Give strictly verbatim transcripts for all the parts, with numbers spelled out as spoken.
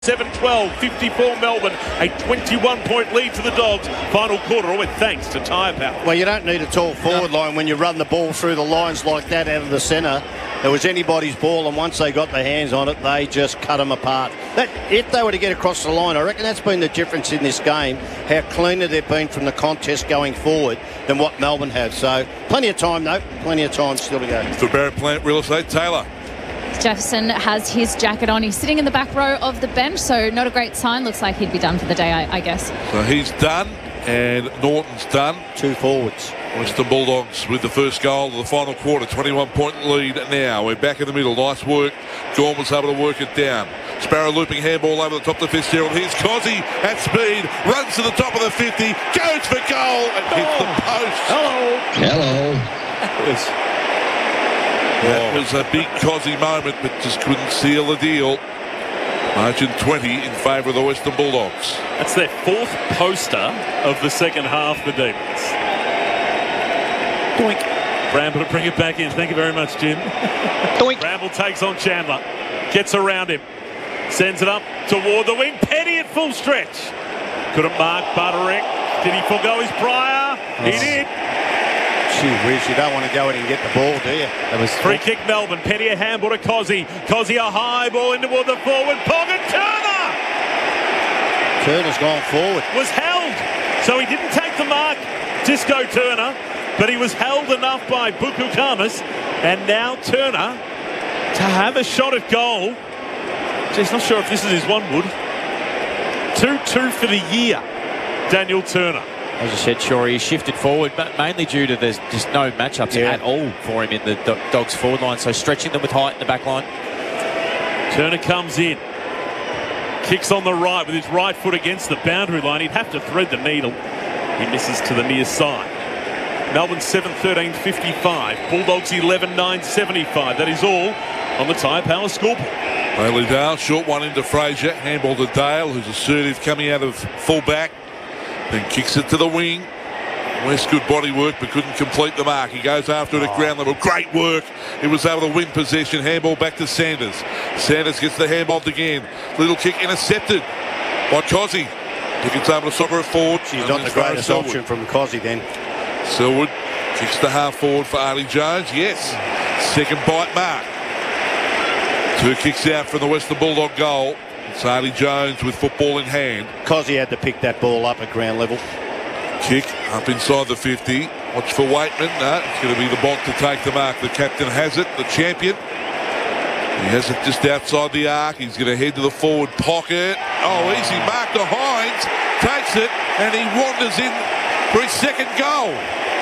seven twelve, fifty-four Melbourne, a twenty-one point lead to the Dogs. Final quarter, all with thanks to Tyre Power. Well, you don't need a tall forward line when you run the ball through the lines like that out of the centre. It was anybody's ball, and once they got their hands on it, they just cut them apart. That, if they were to get across the line, I reckon that's been the difference in this game, how cleaner they've been from the contest going forward than what Melbourne have. So plenty of time, though. Plenty of time still to go. For Barrett Plant Real Estate, Taylor. Jefferson has his jacket on. He's sitting in the back row of the bench, so not a great sign. Looks like he'd be done for the day, I, I guess. So he's done, and Norton's done. Two forwards. Western Bulldogs with the first goal of the final quarter. twenty-one point lead now. We're back in the middle. Nice work. Gorm was able to work it down. Sparrow looping handball over the top to Fitzgerald. Here's Cozzy at speed. Runs to the top of the fifty. Goes for goal and hits the post. Hello. Hello. That was, that was a big Cozzy moment, but just couldn't seal the deal. Margin twenty in favour of the Western Bulldogs. That's their fourth poster of the second half, the Demons. Doink. Bramble to bring it back in. Thank you very much, Jim. Doink. Bramble takes on Chandler. Gets around him. Sends it up toward the wing. Petty at full stretch. Couldn't mark Butterick. Did he forgo his prior? Oh. He did. Gee whiz, you don't want to go in and get the ball, do you? That was free kick Melbourne. Petty a handball to Cozzy. Cozzy a high ball in toward the forward pocket. Turner! Turner's gone forward. Was held. So he didn't take the mark, Disco Turner, but he was held enough by Buku Kamas. And now Turner to have a shot at goal. Geez, not sure if this is his one, Wood. two two for the year, Daniel Turner. As I said, sure, he shifted forward, but mainly due to there's just no matchups yeah. at all for him in the Do- Dogs forward line, so stretching them with height in the back line. Turner comes in. Kicks on the right with his right foot against the boundary line. He'd have to thread the needle. He misses to the near side. Melbourne seven thirteen fifty-five. Bulldogs eleven nine seventy-five. That is all on the Tyre Power scoreboard. Bailey Dale, short one into Fraser. Handball to Dale, who's assertive coming out of full-back. Then kicks it to the wing. West good body work, but couldn't complete the mark. He goes after it at ground level. Great work. He was able to win possession. Handball back to Sanders. Sanders gets the handball again. Little kick intercepted by Cozzy. Pickett's able to stop it forward. She's not the greatest option from Cozzy then. Selwood kicks the half forward for Artie Jones. Yes. Second bite mark. Two kicks out from the Western Bulldog goal. It's Artie Jones with football in hand. Cozzy had to pick that ball up at ground level. Kick up inside the fifty. Watch for Waitman. No, it's going to be the Bont to take the mark. The captain has it, the champion. He has it just outside the arc. He's going to head to the forward pocket. Oh, easy mark to Hines. Takes it, and he wanders in for his second goal.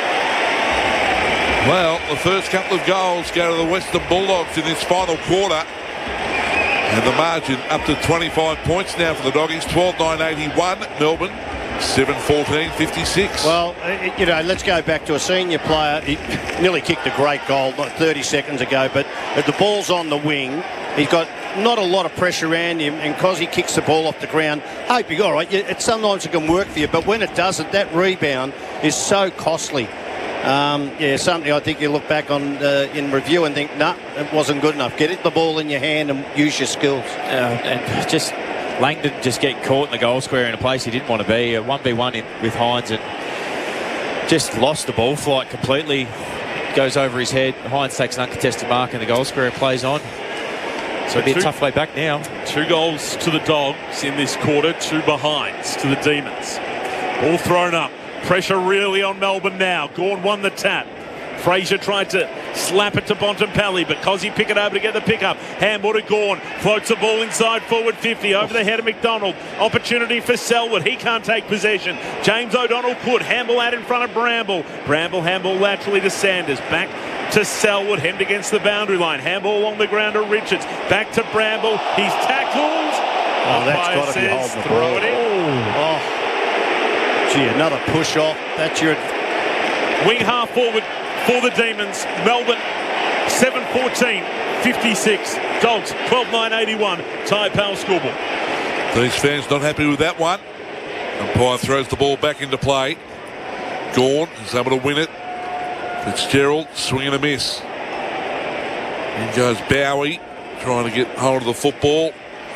Well, the first couple of goals go to the Western Bulldogs in this final quarter. And the margin up to twenty-five points now for the Doggies. twelve nine eighty-one. Melbourne seven fourteen fifty-six. Well, you know, let's go back to a senior player. He nearly kicked a great goal not thirty seconds ago, but if the ball's on the wing, he's got not a lot of pressure around him, and because he kicks the ball off the ground, hope you go all right. It, sometimes it can work for you, but when it doesn't, that rebound is so costly. Um, yeah, something I think you look back on uh, in review and think, nah, it wasn't good enough. Get it the ball in your hand and use your skills. Uh, and just Langdon just getting caught in the goal square in a place he didn't want to be. A one v one in, with Hines and just lost the ball flight completely. Goes over his head. Hines takes an uncontested mark in the goal square and plays on. So it'll be a tough way back now. Two goals to the Dogs in this quarter, two behinds to the Demons. Ball thrown up. Pressure really on Melbourne now. Gawn won the tap. Fraser tried to slap it to Bontempelli, but Cozzy pick it over to get the pickup. Handball to Gawn. Floats the ball inside forward fifty. Over the head of McDonald. Opportunity for Selwood. He can't take possession. James O'Donnell could. Handball out in front of Bramble. Bramble handball laterally to Sanders. Back to Selwood. Hemmed against the boundary line. Handball along the ground to Richards. Back to Bramble. He's tackled. Oh, that's got to be holding the ball. Throw it in. Oh. Gee, another push off. That's your wing half forward for the Demons. Melbourne seven fourteen fifty-six. Dogs twelve nine eighty-one. Tyre Power scoreboard. These fans not happy with that one. Umpire throws the ball back into play. Gawn is able to win it. Fitzgerald swing and a miss. In goes Bowie trying to get hold of the football.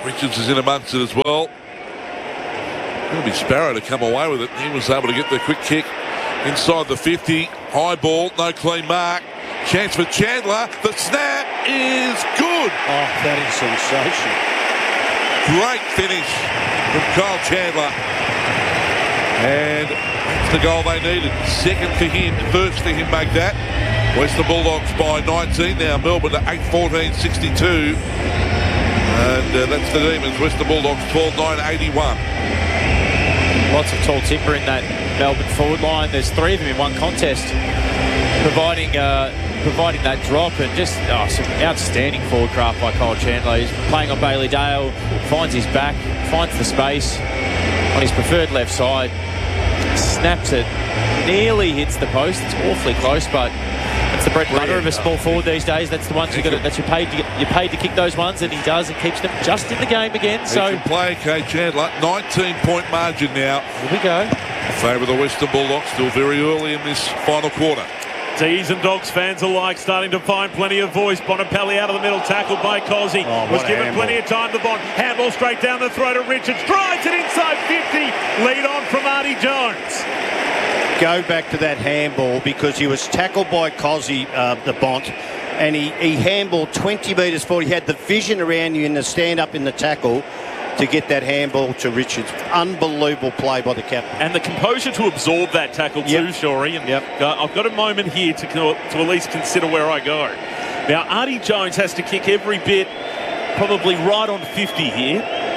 Richards is in amongst it as well. It'll be Sparrow to come away with it. He was able to get the quick kick inside the fifty. High ball, no clean mark. Chance for Chandler. The snap is good. Oh, that is sensational. Great finish from Kyle Chandler. And that's the goal they needed. Second for him, first for him make that. Western Bulldogs by nineteen. Now Melbourne to eight fourteen sixty-two. And uh, that's the Demons. Western Bulldogs twelve nine eighty-one. Lots of tall timber in that Melbourne forward line. There's three of them in one contest, providing uh, providing that drop, and just oh, some outstanding forward craft by Kyle Chandler. He's playing on Bailey Dale, finds his back, finds the space on his preferred left side, snaps it, nearly hits the post. It's awfully close, but it's the bread and butter of a small forward these days. That's the ones you got. That you're paid to get, you're paid to kick those ones, and he does, and keeps them just in the game again. So he can play, Kate Chandler. nineteen point margin now. Here we go. In favour of the Western Bulldogs. Still very early in this final quarter. D's and Dogs fans alike starting to find plenty of voice. Bonampelli out of the middle, tackled by Cozzy. Oh, was what a given handball. plenty of time to Bond. Handball straight down the throat of Richards. Drives it inside fifty. Lead on from Artie Jones. Go back to that handball because he was tackled by Cozzy, uh, the Bont, and he, he handballed twenty metres forward. He had the vision around you in the stand-up in the tackle to get that handball to Richards. Unbelievable play by the captain. And the composure to absorb that tackle too, Yep. Shorey. And Yep. uh, I've got a moment here to, to at least consider where I go. Now, Artie Jones has to kick every bit, probably right on fifty here.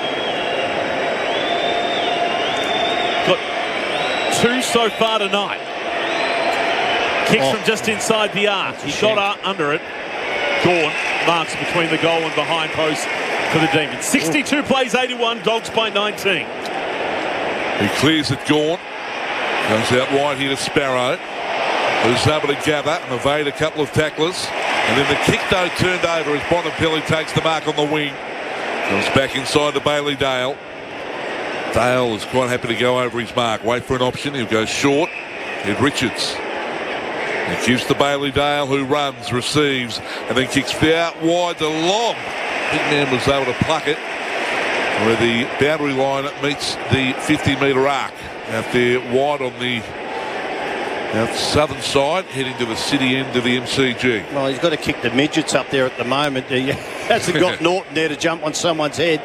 Got two so far tonight. Kicks Oh. from just inside the arc. He shame. got uh, under it. Gorn marks between the goal and behind post for the Demons. sixty-two plays eighty-one, Dogs by nineteen. He clears it, Gorn. Goes out wide here to Sparrow, who's able to gather and evade a couple of tacklers. And then the kick, though, turned over as Bonampelli takes the mark on the wing. Comes back inside to Bailey Dale. Dale is quite happy to go over his mark. Wait for an option. He'll go short. Hit Richards. He gives to Bailey Dale, who runs, receives, and then kicks out wide to Long. Big man was able to pluck it where the boundary line meets the fifty metre arc. Out there wide on the out southern side, heading to the city end of the M C G. Well, he's got to kick the midgets up there at the moment. He hasn't got Norton there to jump on someone's head.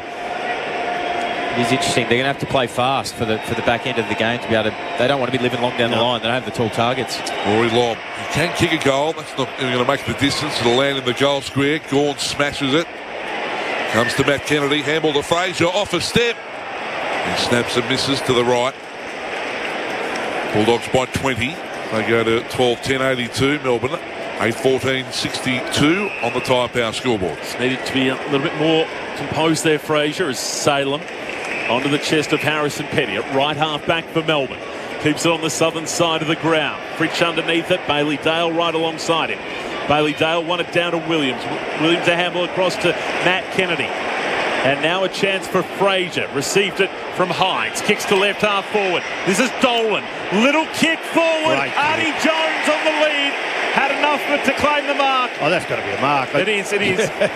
It is interesting. They're going to have to play fast for the for the back end of the game to be able to. They don't want to be living long down the No. line. They don't have the tall targets. Rory Lobb. He can kick a goal. That's not going to make the distance. It'll land in the goal square. Gorn smashes it. Comes to Matt Kennedy. Handball to Fraser. Off a step. He snaps and misses to the right. Bulldogs by twenty. They go to twelve ten eighty-two. Melbourne eight fourteen sixty-two on the Tyre Power scoreboard. Needed to be a little bit more composed there, Fraser, as Salem onto the chest of Harrison Petty at right half back for Melbourne. Keeps it on the southern side of the ground. Fritsch underneath it. Bailey Dale right alongside him. Bailey Dale won it down to Williams. Williams a handball across to Matt Kennedy. And now a chance for Fraser. Received it from Hines. Kicks to left half forward. This is Dolan. Little kick forward. Great Artie kick. Jones on the lead. Had enough of it to claim the mark. Oh, that's got to be a mark. It is, it is.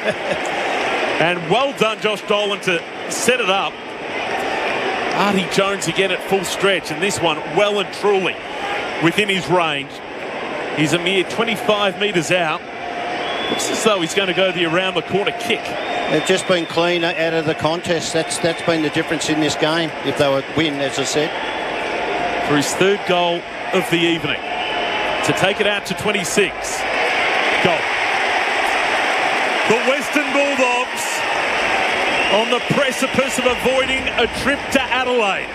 And well done, Josh Dolan, to set it up. Artie Jones again at full stretch, and this one well and truly within his range. He's a mere twenty-five metres out. Looks as though he's going to go the around the corner kick. They've just been clean out of the contest. That's that's been the difference in this game. If they were win, as I said. For his third goal of the evening. To take it out to twenty-six. Goal. The Western Bulldogs on the precipice of avoiding a trip to Adelaide.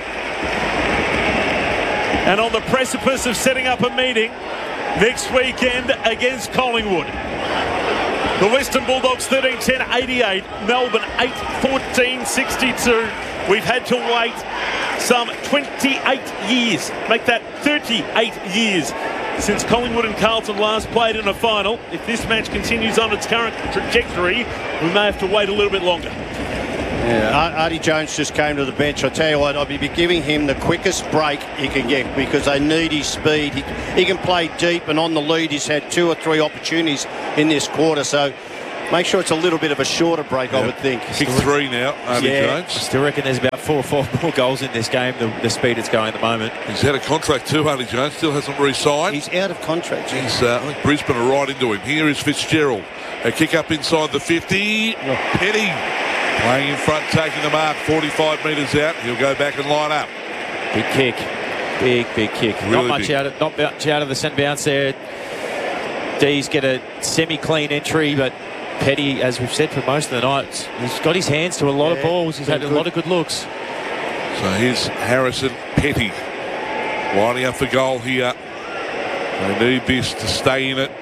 And on the precipice of setting up a meeting next weekend against Collingwood. The Western Bulldogs thirteen ten eighty-eight, Melbourne eight fourteen sixty-two. We've had to wait some twenty-eight years, make that thirty-eight years since Collingwood and Carlton last played in a final. If this match continues on its current trajectory, we may have to wait a little bit longer. Yeah. Ar- Artie Jones just came to the bench. I tell you what, I'll be giving him the quickest break he can get because they need his speed. He, he can play deep, and on the lead, he's had two or three opportunities in this quarter. So Make sure it's a little bit of a shorter break, I Yep. would think. Kick three now, Harvey Yeah. Jones. Still reckon there's about four or five more goals in this game, the, the speed it's going at the moment. He's had a contract too, Harvey Jones. Still hasn't re-signed. He's out of contract. He's, uh, I think Brisbane are right into him. Here is Fitzgerald. A kick up inside the fifty. Petty playing in front, taking the mark, forty-five metres out. He'll go back and line up. Big kick. Big, big kick. Really not much big. out of not much out of the centre bounce there. D's get a semi-clean entry, but Petty, as we've said for most of the night, he's got his hands to a lot Yeah, of balls. He's had been a lot of good looks. So here's Harrison Petty lining up for goal here. They need this to stay in it.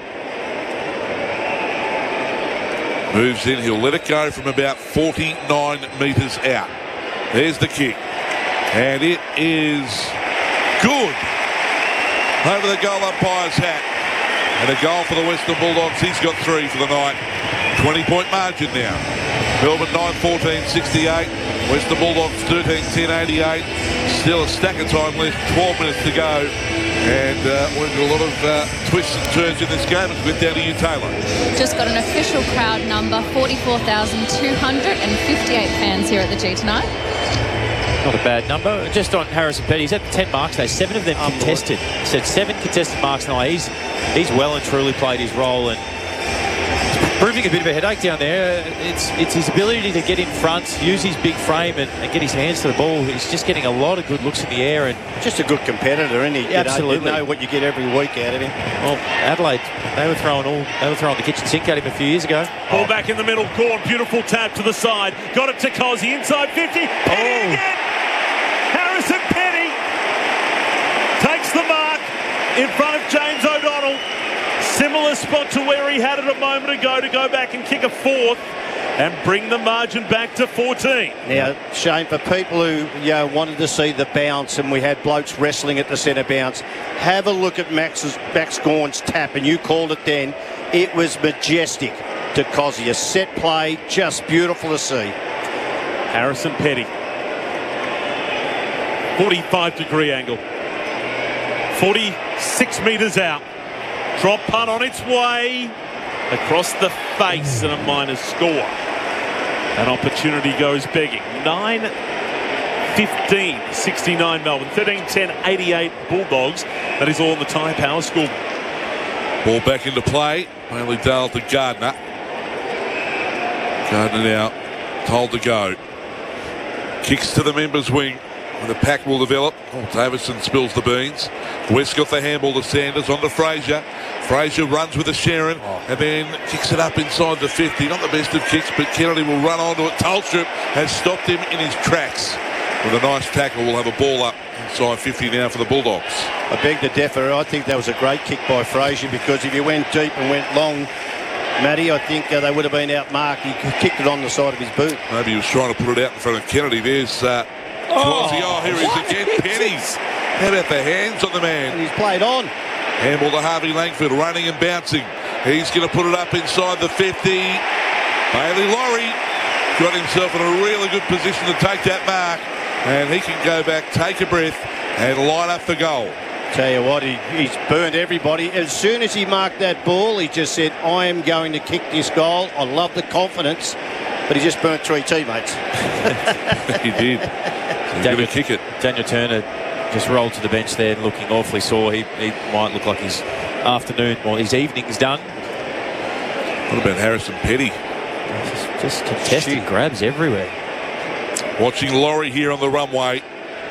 Moves in. He'll let it go from about forty-nine metres out. There's the kick. And it is good. Over the goal umpire's hat. And a goal for the Western Bulldogs. He's got three for the night. twenty-point margin now. Melbourne nine fourteen sixty-eight. Western Bulldogs thirteen ten eighty-eight. Still a stack of time left. twelve minutes to go. And uh, we've got a lot of uh, twists and turns in this game. It's went down to you, Taylor. Just got an official crowd number, forty-four thousand two hundred fifty-eight fans here at the G tonight. Not a bad number. Just on Harrison Petty, he's had ten marks today, seven of them contested. He said seven contested marks tonight. He's he's well and truly played his role and proving a bit of a headache down there. It's it's his ability to get in front, use his big frame and, and get his hands to the ball. He's just getting a lot of good looks in the air. And Just a good competitor, isn't he? You know- Absolutely. You know what you get every week out of him. well, Adelaide, they were throwing all they were throwing the kitchen sink at him a few years ago. Ball back in the middle court. Beautiful tap to the side. Got it to Cozzy. Inside fifty. Petty again. Harrison Petty takes the mark in front of James O'Donnell. Similar spot to where he had it a moment ago to go back and kick a fourth and bring the margin back to fourteen. Now, Shane, for people who you know, wanted to see the bounce and we had blokes wrestling at the centre bounce, have a look at Max's, Max Gawn's tap, and you called it then. It was majestic to Cozzy. A set play, just beautiful to see. Harrison Petty. forty-five degree angle. forty-six metres out. Drop punt on its way. Across the face and a minus score. An opportunity goes begging. nine fifteen sixty-nine Melbourne. thirteen ten eighty-eight Bulldogs. That is all in the Tyre Power School. Ball back into play. Mainly Dale to Gardner. Gardner now told to go. Kicks to the members' wing. And the pack will develop. Oh, Davison spills the beans. West got the handball to Sanders, on to Fraser. Fraser runs with a Sharon oh. and then kicks it up inside the fifty. Not the best of kicks, but Kennedy will run onto it. Tolstrup has stopped him in his tracks. With a nice tackle, we'll have a ball up inside fifty now for the Bulldogs. I beg to differ. I think that was a great kick by Fraser, because if you went deep and went long, Matty, I think uh, they would have been outmarked. He kicked it on the side of his boot. Maybe he was trying to put it out in front of Kennedy. There's uh, oh, oh, here he is again. Penny. How about the hands on the man? And he's played on. Handball to Harvey Langford, running and bouncing. He's going to put it up inside the fifty. Bailey Laurie got himself in a really good position to take that mark. And he can go back, take a breath, and line up for goal. Tell you what, he, he's burned everybody. As soon as he marked that ball, he just said, I am going to kick this goal. I love the confidence. But he just burnt three teammates. He did. He's going to kick it. Daniel Turner just rolled to the bench there, looking awfully sore. He, he might look like his afternoon or his evening's done. What about Harrison Petty? Just, just contested Shoot. grabs everywhere. Watching Laurie here on the runway.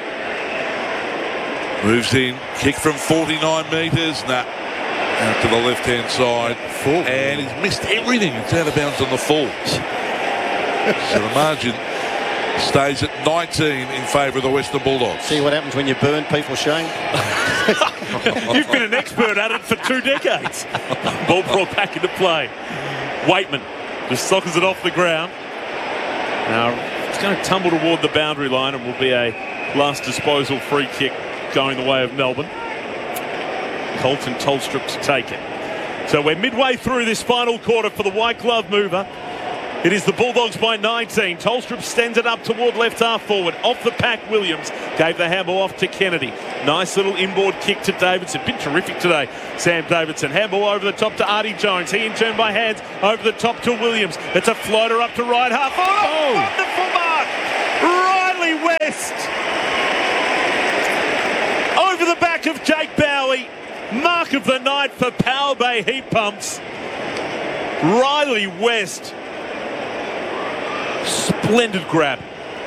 Moves in, kick from forty-nine metres. Nah, out to the left-hand side. Full. And he's missed everything. It's out of bounds on the full. So the margin stays at nineteen in favour of the Western Bulldogs. See what happens when you burn people, Shane? You've been an expert at it for two decades. Ball brought back into play. Waitman just sockers it off the ground. Now it's going to tumble toward the boundary line and will be a last disposal free kick going the way of Melbourne. Colton Tolstrup to take it. So we're midway through this final quarter for the white glove mover. It is the Bulldogs by nineteen. Tolstrup stands it up toward left half forward. Off the pack, Williams gave the handball off to Kennedy. Nice little inboard kick to Davidson. Been terrific today, Sam Davidson. Handball over the top to Artie Jones. He in turn by hands over the top to Williams. It's a floater up to right half. Oh, wonderful mark! Riley West. Over the back of Jake Bowie. Mark of the night for Power Bay Heat Pumps. Riley West. Splendid grab.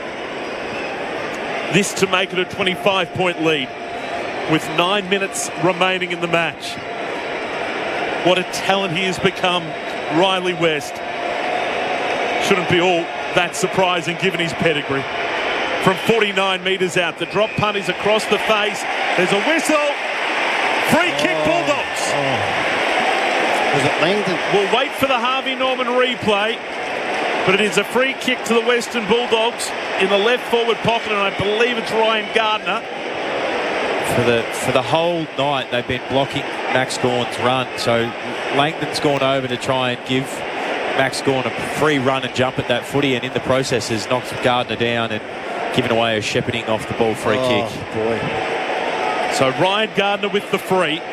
This to make it a twenty-five point lead with nine minutes remaining in the match. What a talent he has become, Riley West. Shouldn't be all that surprising given his pedigree. From forty-nine metres out, the drop punt is across the face. There's a whistle. Free kick, oh, Bulldogs. Oh. Was it Langdon? We'll wait for the Harvey Norman replay. But it is a free kick to the Western Bulldogs in the left forward pocket, and I believe it's Ryan Gardner. For the for the whole night, they've been blocking Max Gawn's run. So Langdon's gone over to try and give Max Gawn a free run and jump at that footy, and in the process has knocked Gardner down and given away a shepherding off the ball free oh, kick. Boy. So Ryan Gardner with the free.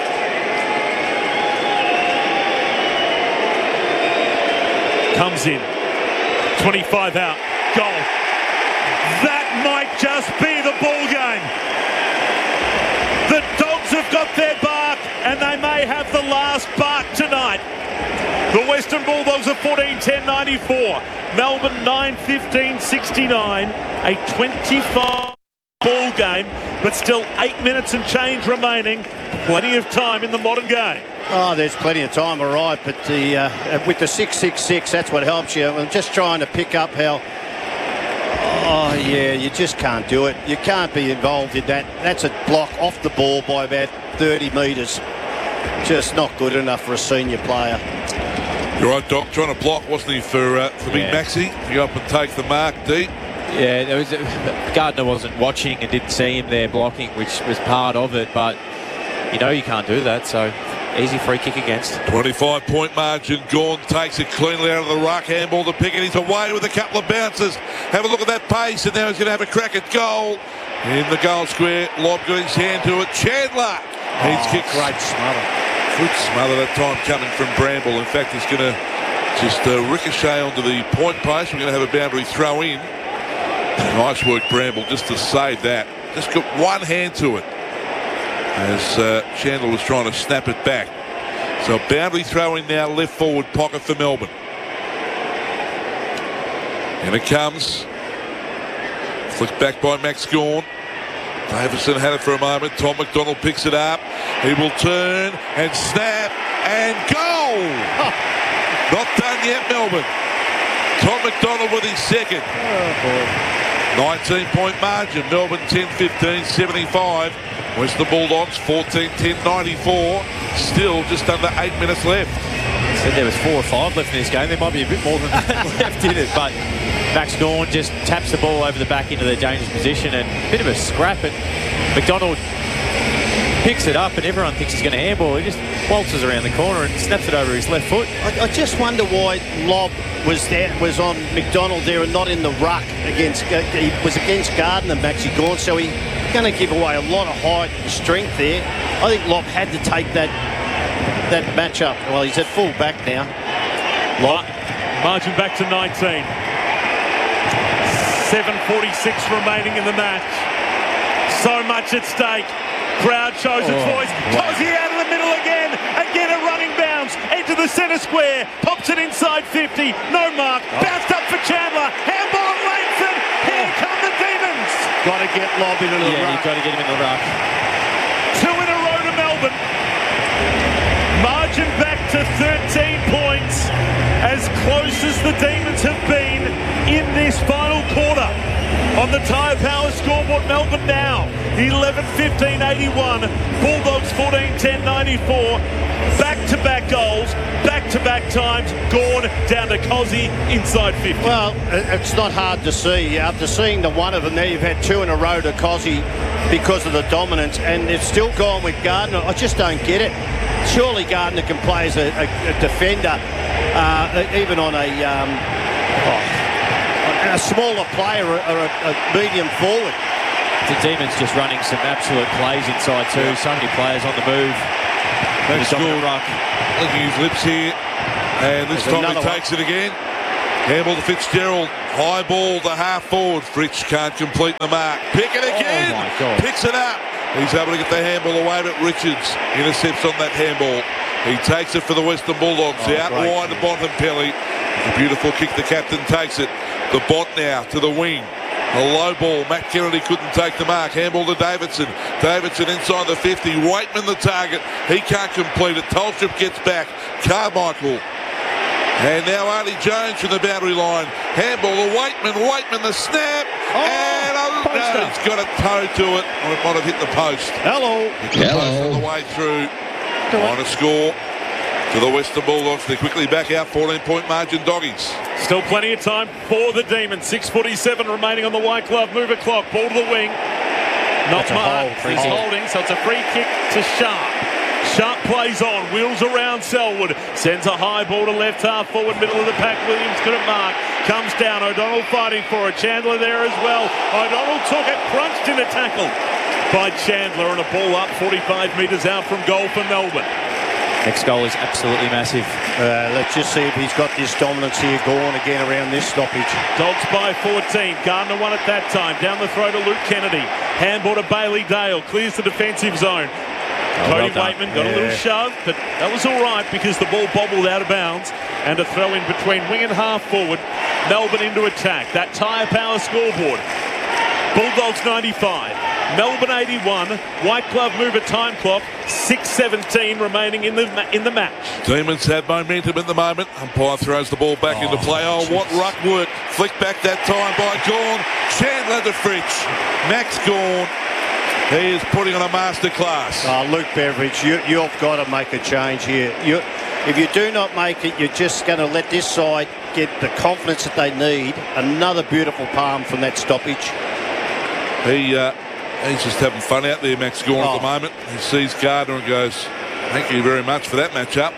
Comes in. twenty-five out. Goal. That might just be the ball game. The Dogs have got their bark, and they may have the last bark tonight. The Western Bulldogs are fourteen ten ninety-four. Melbourne nine fifteen sixty-nine. A twenty-five ball game, but still eight minutes and change remaining. Plenty of time in the modern game. Oh, there's plenty of time, all right, but the uh, with the six six six, that's what helps you. I'm just trying to pick up how... Oh, yeah, you just can't do it. You can't be involved in that. That's a block off the ball by about thirty metres. Just not good enough for a senior player. You're right, Doc. Trying to block, wasn't he, for, uh, for Big Yeah. Maxi? To go up and take the mark deep. Yeah, there was a, Gardner wasn't watching and didn't see him there blocking, which was part of it, but you know you can't do that, so easy free kick against. twenty-five point margin. Gawn takes it cleanly out of the ruck. Handball to Pickett. He's away with a couple of bounces. Have a look at that pace, and now he's going to have a crack at goal. In the goal square, Lobb got his hand to it. Chandler. He's Oh, kicked. great smother. Good smother that time coming from Bramble. In fact, he's going to just uh, ricochet onto the point post. We're going to have a boundary throw in. Nice work, Bramble, just to save that. Just got one hand to it as uh, Chandler was trying to snap it back. So boundary throw in now, left forward pocket for Melbourne. And it comes. Flicked back by Max Gawn. Davison had it for a moment. Tom McDonald picks it up. He will turn and snap and goal. Not done yet, Melbourne. Tom McDonald with his second. Oh, boy. nineteen point margin. Melbourne ten fifteen seventy-five. Western Bulldogs fourteen ten ninety-four. Still just under eight minutes left. Said there was four or five left in this game. There might be a bit more than that left in it, but Max Gawn just taps the ball over the back into the dangerous position, and a bit of a scrap, and McDonald picks it up, and everyone thinks he's going to handball. He just waltzes around the corner and snaps it over his left foot. I, I just wonder why Lobb was there, was on McDonald there and not in the ruck against. Uh, he was against Gardner, Maxi Gawn, so he's going to give away a lot of height and strength there. I think Lobb had to take that that matchup. Well, he's at full back now. Lobb. Margin back to nineteen. seven forty-six remaining in the match. So much at stake. Crowd shows its Oh, voice. wow. Cozy out of the middle again. Again a running bounce. Into the centre square. Pops it inside fifty. No mark. Oh. Bounced up for Chandler. Handball Langford. Here come the Demons. Got to get Lobb into the Yeah, ruck. you've got to get him in the ruck. Two in a row to Melbourne. Margin back to thirteen points. As close as the Demons have been in this final quarter. On the Tyre Power scoreboard, Melbourne now eleven fifteen eighty-one. Bulldogs fourteen ten ninety-four. Back-to-back goals. Back back-to-back times gone down to Cozzy inside fifty. Well, it's not hard to see. After seeing the one of them there, you've had two in a row to Cozzy because of the dominance, and it's still gone with Gardner. I just don't get it. Surely Gardner can play as a, a, a defender, uh, even on a, um, oh, a smaller player or a, a medium forward. The Demons just running some absolute plays inside too. So many players on the move. That's Dominic good. Ruck. Licking his lips here. And this There's time he another takes it again. Handball to Fitzgerald. High ball, the half forward. Fritsch can't complete the mark. Pick it again. Oh my God. Picks it up. He's able to get the handball away, but Richards intercepts on that handball. He takes it for the Western Bulldogs. Oh, Out great. wide to Bontempelli. It's a beautiful kick. The captain takes it. The Bont now to the wing. A low ball. Matt Kennedy couldn't take the mark. Handball to Davidson. Davidson inside the fifty. Waitman the target. He can't complete it. Tolstrup gets back. Carmichael. And now Artie Jones from the boundary line. Handball to Waitman. Waitman the snap. Oh, and oh, no, poster. he's got a toe to it. Or it might have hit the post. Hello. Hit the post on the way through. On a score to the Western Bulldogs. They're quickly back out. fourteen point margin doggies. Still plenty of time for the Demons. six forty-seven remaining on the white glove. Move a clock. Ball to the wing. Not That's a hold, marked. free He's kick. holding, so it's a free kick to Sharp. Sharp plays on. Wheels around Selwood. Sends a high ball to left half forward. Middle of the pack. Williams couldn't mark. Comes down. O'Donnell fighting for it. Chandler there as well. O'Donnell took it. Crunched in a tackle by Chandler. And a ball up forty-five metres out from goal for Melbourne. Next goal is absolutely massive. Uh, let's just see if he's got this dominance here going again around this stoppage. Dogs by fourteen. Gardner won at that time. Down the throw to Luke Kennedy. Handball to Bailey Dale. Clears the defensive zone. Oh, Cody well done. Waitman got a little Yeah. shove, but that was all right because the ball bobbled out of bounds. And a throw in between wing and half forward. Melbourne into attack. That tyre power scoreboard. Bulldogs ninety-five. Melbourne eighty-one. White glove mover time clock. six seventeen remaining in the ma- in the match. Demons have momentum at the moment. Umpire throws the ball back into play. Oh, what ruck work. Flick back that time by Gawn. Chandler to Fritsch. Max Gawn. He is putting on a masterclass. Uh, Luke Beveridge, you, you've got to make a change here. You, if you do not make it, you're just going to let this side get the confidence that they need. Another beautiful palm from that stoppage. He uh, He's just having fun out there, Max Gawn, Oh. at the moment. He sees Gardner and goes, thank you very much for that matchup.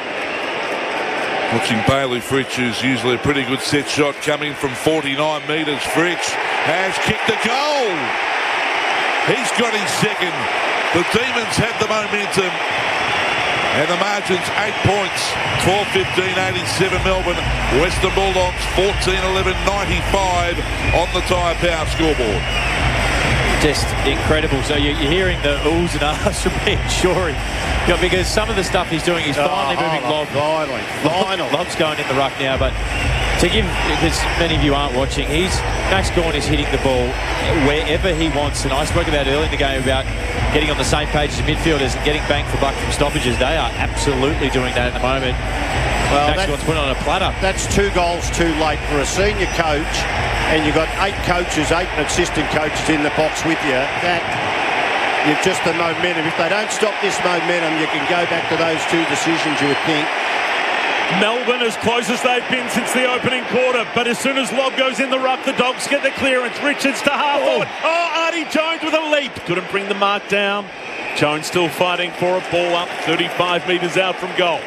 Watching Bailey Fritsch, who's usually a pretty good set shot, coming from forty-nine metres. Fritsch has kicked a goal. He's got his second. The Demons have the momentum. And the margin's eight points. twelve fifteen eighty-seven Melbourne. Western Bulldogs fourteen eleven ninety-five on the Tyre Power scoreboard. Just incredible. So you- you're hearing the oohs and ahs from Ian Shorey. You know, because some of the stuff he's doing, he's finally Oh, moving oh, lob. Finally, finally. Lob's going in the ruck now, but to give, because many of you aren't watching, he's Max Gawn is hitting the ball wherever he wants. And I spoke about earlier in the game about getting on the same page as midfielders and getting bang for buck from stoppages. They are absolutely doing that at the moment. Well, Max that- Gawn's put on a platter. That's two goals too late for a senior coach, and you've got eight coaches, eight assistant coaches in the box with you. That you've just the momentum. If they don't stop this momentum, you can go back to those two decisions, you would think. Melbourne as close as they've been since the opening quarter, but as soon as Lob goes in the ruck, the Dogs get the clearance. Richards to half forward. Oh, Artie Jones with a leap. Couldn't bring the mark down. Jones still fighting for a ball up, thirty-five metres out from goal.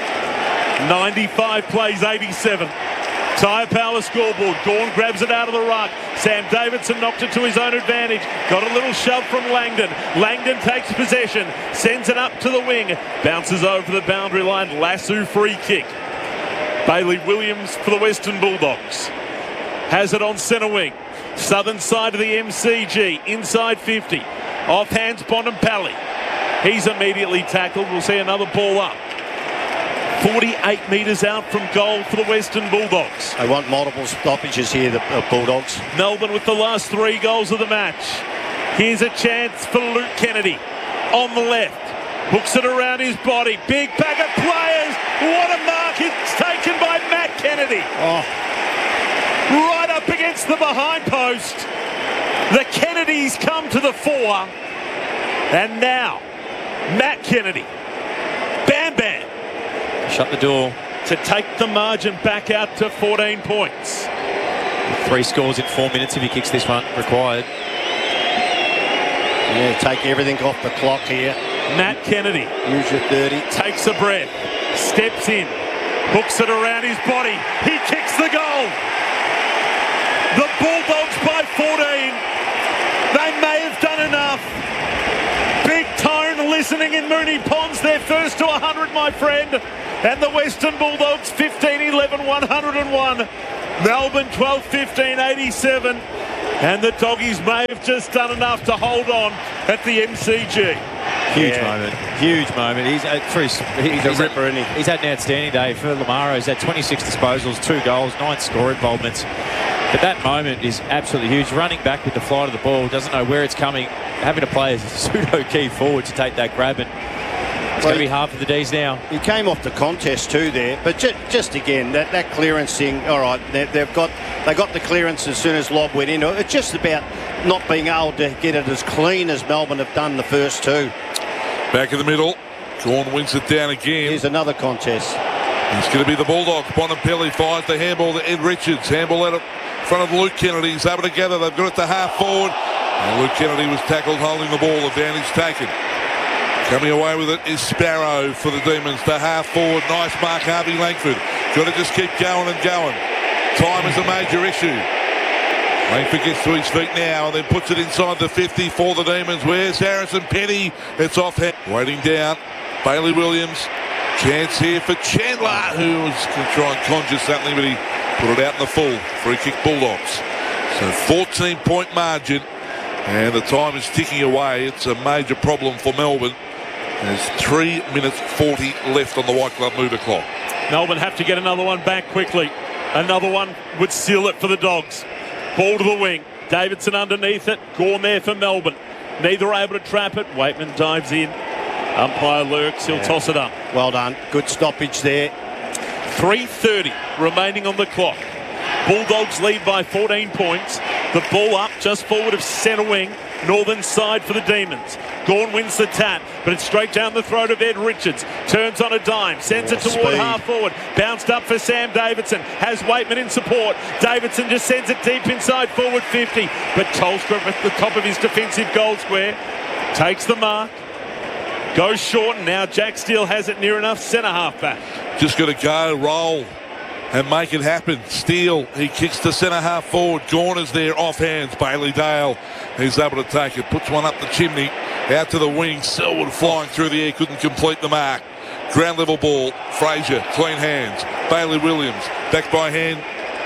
ninety-five plays eighty-seven. Tyre Power scoreboard. Gawn grabs it out of the ruck. Sam Davidson knocked it to his own advantage. Got a little shove from Langdon. Langdon takes possession. Sends it up to the wing. Bounces over the boundary line. Lasso free kick. Bailey Williams for the Western Bulldogs. Has it on centre wing. Southern side of the M C G. Inside fifty. Off hands Bontempelli. He's immediately tackled. We'll see another ball up. forty-eight metres out from goal for the Western Bulldogs. They want multiple stoppages here, the uh, Bulldogs. Melbourne with the last three goals of the match. Here's a chance for Luke Kennedy on the left. Hooks it around his body. Big pack of players. What a mark it's taken by Matt Kennedy. Oh, Right up against the behind post. The Kennedys come to the fore. And now, Matt Kennedy. Bam Bam. Shut the door. to take the margin back out to fourteen points. Three scores in four minutes if he kicks this one required. Yeah, take everything off the clock here. Matt Kennedy Use your thirty. takes a breath, steps in, hooks it around his body. He kicks the goal. The Bulldogs by fourteen. They may have done enough. Big Tone listening in Moonee Ponds. They're first to one hundred, my friend. And the Western Bulldogs fifteen eleven one oh one. Melbourne twelve fifteen eighty-seven. And the Doggies may have just done enough to hold on at the M C G. Huge Yeah. moment. Huge moment. He's, uh, for his, he- He's a he's ripper, had, isn't he? He's had an outstanding day for Lamaro. He's had twenty-six disposals, two goals, nine score involvements. But that moment is absolutely huge. Running back with the flight of the ball, doesn't know where it's coming, having to play as a pseudo key forward to take that grab, and it's Well, going to be hard for the D's now. He came off the contest too there, but just, just again that, that clearance thing. All right, they, they've got they got the clearance as soon as Lob went in. It's just about not being able to get it as clean as Melbourne have done the first two. Back in the middle. Gawn wins it down again. Here's another contest. It's going to be the Bulldogs. Bonampelli finds the handball to Ed Richards. Handball out in front of Luke Kennedy. He's able to gather. They've got it to half forward. And Luke Kennedy was tackled holding the ball. Advantage taken. Coming away with it is Sparrow for the Demons to half forward. Nice mark, Harvey Langford. Got to just keep going and going. Time is a major issue. Langford gets to his feet now and then puts it inside the fifty for the Demons. Where's Harrison Petty? It's off hand. Waiting down. Bailey Williams. Chance here for Chandler, who was going to try and conjure something, but he put it out in the full. Free kick Bulldogs. So fourteen point margin. And the time is ticking away. It's a major problem for Melbourne. There's three minutes forty left on the White Glove Mover clock. Melbourne have to get another one back quickly. Another one would seal it for the Dogs. Ball to the wing. Davidson underneath it. Gawn there for Melbourne. Neither are able to trap it. Waitman dives in. Umpire lurks. He'll Yeah. toss it up. Well done. Good stoppage there. three thirty remaining on the clock. Bulldogs lead by fourteen points. The ball up just forward of centre wing. Northern side for the Demons. Gawn wins the tap, but it's straight down the throat of Ed Richards. Turns on a dime, sends Oh, it toward speed. half forward. Bounced up for Sam Davidson. Has Waitman in support. Davidson just sends it deep inside forward fifty. But Tolstra at the top of his defensive goal square. Takes the mark. Goes short, and now Jack Steele has it near enough centre half back. Just got to go, roll, and make it happen. Steele, he kicks to centre half forward. Gawn is there, off hands. Bailey Dale, he's able to take it. Puts one up the chimney, out to the wing. Selwood flying through the air, couldn't complete the mark. Ground level ball. Fraser, clean hands. Bailey Williams, back by hand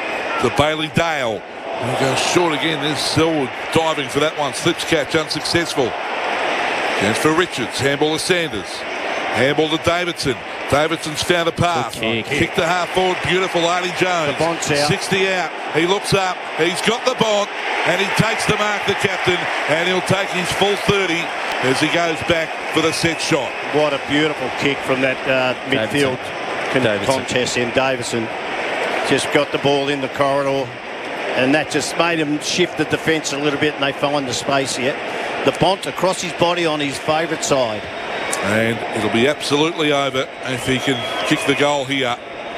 to Bailey Dale. And he goes short again. There's Selwood diving for that one. Slips catch, unsuccessful. Chance for Richards. Handball to Sanders. Handball to Davidson. Davidson's found a path. Good kick. Kick to half forward. Beautiful. Artie Jones. The Bont's out. sixty out. He looks up. He's got the Bont. And he takes the mark, the captain. And he'll take his full thirty as he goes back for the set shot. What a beautiful kick from that uh, midfield con- Davidson. contest in Davison. Just got the ball in the corridor, and that just made him shift the defence a little bit, and they find the space here. The Bont across his body on his favourite side. And it'll be absolutely over if he can kick the goal here.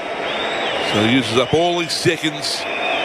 So he uses up all his seconds.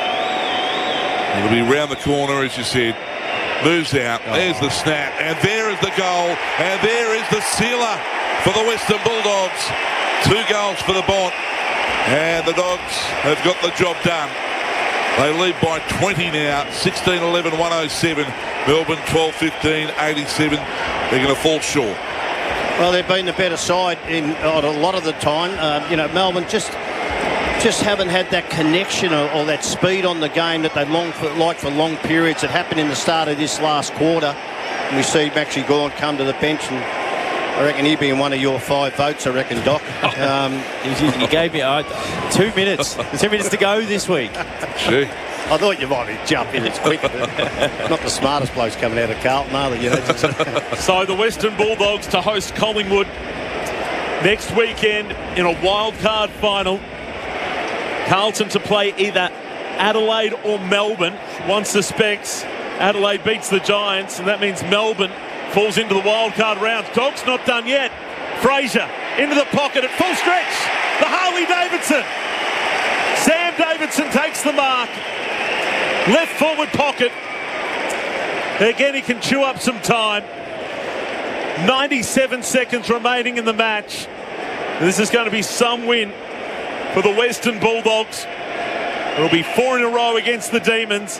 It'll be round the corner, as you said. Moves out. Oh. There's the snap. And there is the goal. And there is the sealer for the Western Bulldogs. Two goals for the Bont. And the Dogs have got the job done. They lead by twenty now. sixteen eleven one oh seven. Melbourne twelve fifteen eighty-seven. They're going to fall short. Well, they've been the better side in uh, a lot of the time. Uh, you know, Melbourne just just haven't had that connection or, or that speed on the game that they long for, like for long periods. It happened in the start of this last quarter. And we see Maxie Gawn come to the bench, and I reckon he'd be in one of your five votes, I reckon, Doc. Um, He, he gave me uh, two minutes. Two minutes to go this week. Gee. I thought you might jump in. It's quick. Not the smartest blokes coming out of Carlton, are they? You know, just, So the Western Bulldogs to host Collingwood next weekend in a wild card final. Carlton to play either Adelaide or Melbourne. One suspects Adelaide beats the Giants, and that means Melbourne falls into the wild card round. Dogs not done yet. Fraser into the pocket at full stretch. The Harley Davidson. Sam Davidson takes the mark. Left forward pocket. Again, he can chew up some time. ninety-seven seconds remaining in the match. This is going to be some win for the Western Bulldogs. It'll be four in a row against the Demons.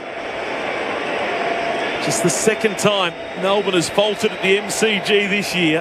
Just the second time Melbourne has faltered at the M C G this year.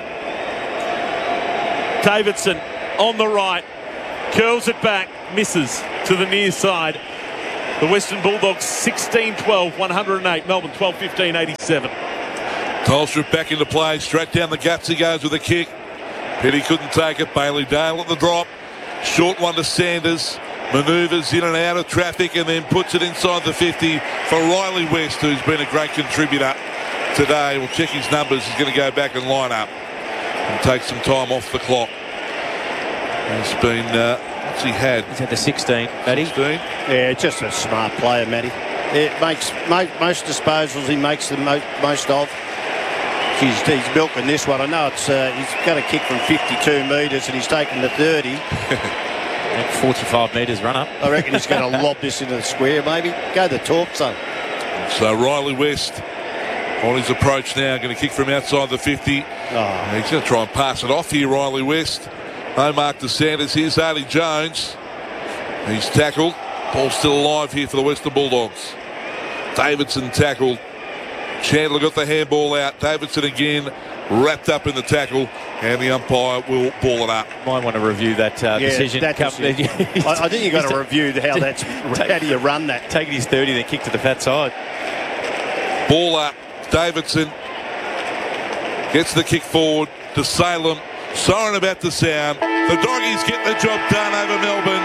Davidson on the right, curls it back, misses to the near side. The Western Bulldogs sixteen twelve, one hundred eight. Melbourne twelve fifteen, eighty-seven. Tolstrup back into play, straight down the guts he goes with a kick. Petty couldn't take it. Bailey Dale at the drop. Short one to Sanders. Manoeuvres in and out of traffic and then puts it inside the fifty for Riley West, who's been a great contributor today. We'll check his numbers. He's going to go back and line up and take some time off the clock. He's been, uh, what's he had? He's had the sixteen, Matty. sixteen. Yeah, just a smart player, Matty. It makes mo most disposals he makes the mo most of. He's, he's milking this one. I know it's uh, he's got a kick from fifty-two metres and he's taken the thirty. And forty-five metres run up. I reckon he's going to lob this into the square, maybe. Go the talk, son. So Riley West on his approach now, going to kick from outside the fifty. Oh. He's going to try and pass it off here, Riley West. No mark to Sanders. Here's Harley Jones. He's tackled. Ball still alive here for the Western Bulldogs. Davidson tackled. Chandler got the handball out. Davidson again wrapped up in the tackle, and the umpire will ball it up. Might want to review that uh, Yeah, decision. that Come- decision. I, I think you've got to review how that's how do you run that. Taking his thirty, then kick to the fat side. Ball up. Davidson gets the kick forward to Salem. Siren about to sound. The Doggies get the job done over Melbourne.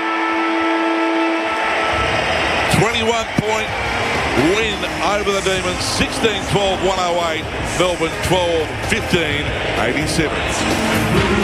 twenty-one point win over the Demons. sixteen twelve, one oh eight. Melbourne twelve fifteen, eighty-seven.